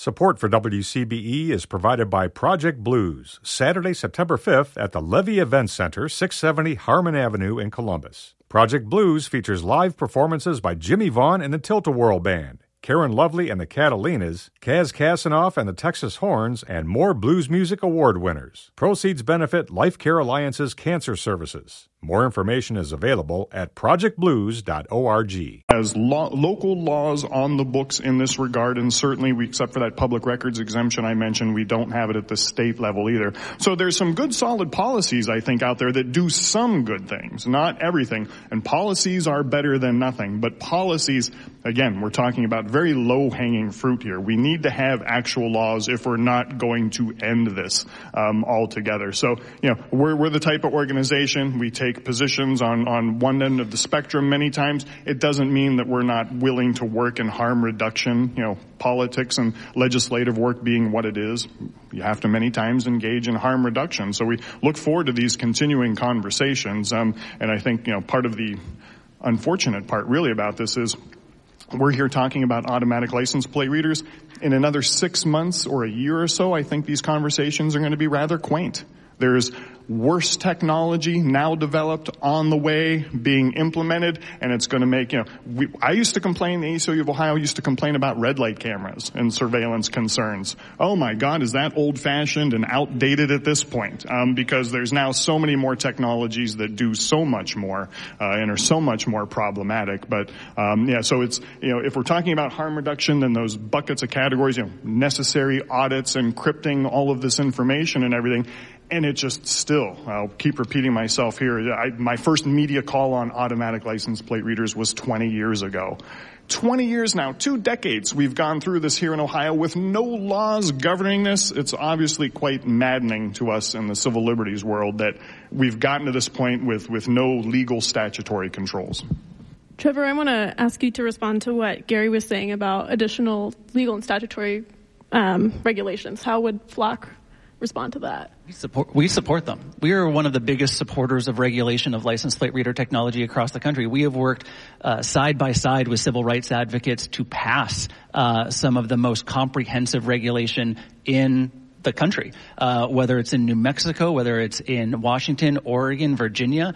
Support for WCBE is provided by Project Blues, Saturday, September 5th at the Levy Event Center, 670 Harmon Avenue in Columbus. Project Blues features live performances by Jimmy Vaughn and the Tilt-A-Whirl Band, Karen Lovely and the Catalinas, Kaz Kasanoff and the Texas Horns, and more blues music award winners. Proceeds benefit Life Care Alliance's cancer services. More information is available at projectblues.org. As local laws on the books in this regard, and certainly except for that public records exemption I mentioned, we don't have it at the state level either. So there's some good solid policies, I think, out there that do some good things, not everything. And policies are better than nothing. But policies, again, we're talking about very low-hanging fruit here. We need to have actual laws if we're not going to end this altogether. So, we're the type of organization, we take positions on one end of the spectrum many times. It doesn't mean that we're not willing to work in harm reduction, politics and legislative work being what it is. You have to many times engage in harm reduction. So we look forward to these continuing conversations. And I think, part of the unfortunate part really about this is we're here talking about automatic license plate readers. In another 6 months or a year or so, I think these conversations are going to be rather quaint. There's worse technology now developed on the way being implemented, and it's going to make, I used to complain, the ACLU of Ohio used to complain about red light cameras and surveillance concerns. Oh my God, is that old-fashioned and outdated at this point? Because there's now so many more technologies that do so much more, and are so much more problematic. But, so it's, if we're talking about harm reduction, then those buckets of categories, necessary audits, encrypting all of this information and everything. And it just still, I'll keep repeating myself here, my first media call on automatic license plate readers was 20 years ago. 20 years now, 2 decades we've gone through this here in Ohio with no laws governing this. It's obviously quite maddening to us in the civil liberties world that we've gotten to this point with no legal statutory controls. Trevor, I want to ask you to respond to what Gary was saying about additional legal and statutory regulations. How would Flock respond to that? We support them. We are one of the biggest supporters of regulation of license plate reader technology across the country. We have worked side by side with civil rights advocates to pass some of the most comprehensive regulation in the country, whether it's in New Mexico, whether it's in Washington, Oregon, Virginia.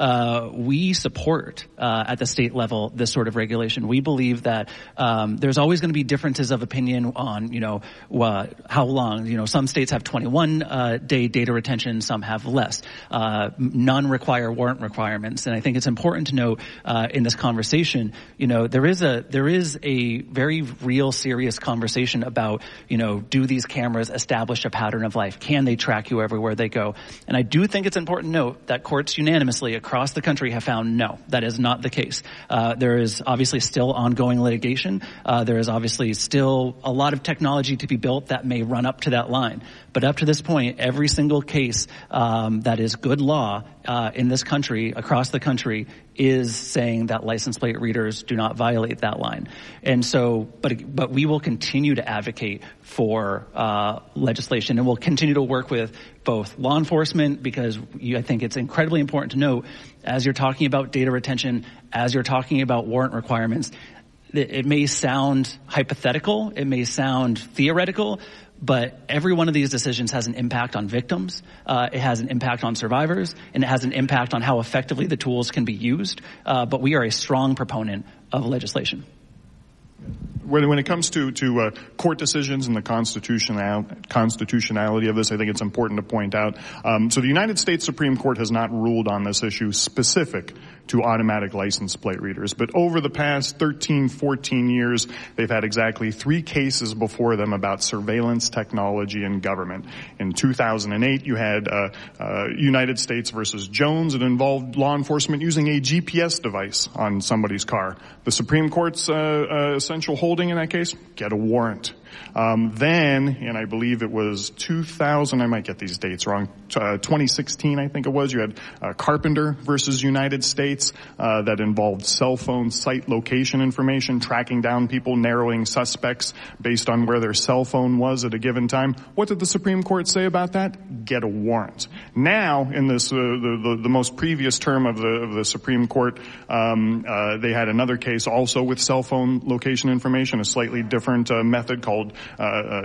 We support at the state level this sort of regulation. We believe that there's always going to be differences of opinion on how long. Some states have 21-day data retention, some have less. None require warrant requirements, and I think it's important to note in this conversation, there is a very real, serious conversation about do these cameras establish a pattern of life? Can they track you everywhere they go? And I do think it's important to note that courts unanimously across the country have found no, that is not the case. There is obviously still ongoing litigation. There is obviously still a lot of technology to be built that may run up to that line. But up to this point, every single case that is good law in this country, across the country, is saying that license plate readers do not violate that line. And so, but we will continue to advocate for legislation, and we'll continue to work with both law enforcement, because I think it's incredibly important to note, as you're talking about data retention, as you're talking about warrant requirements, it may sound hypothetical, it may sound theoretical, but every one of these decisions has an impact on victims, it has an impact on survivors, and it has an impact on how effectively the tools can be used. But we are a strong proponent of legislation. When it comes to court decisions and the constitutionality of this, I think it's important to point out. So the United States Supreme Court has not ruled on this issue specific to automatic license plate readers. But over the past 13, 14 years, they've had exactly 3 cases before them about surveillance technology in government. In 2008, you had United States versus Jones. It involved law enforcement using a GPS device on somebody's car. The Supreme Court's essential holding in that case, get a warrant. Then, and I believe it was 2000, I might get these dates wrong, 2016 I think it was, you had Carpenter versus United States that involved cell phone site location information, tracking down people, narrowing suspects based on where their cell phone was at a given time. What did the Supreme Court say about that? Get a warrant. Now, in this the most previous term of the Supreme Court, they had another case also with cell phone location information, a slightly different method called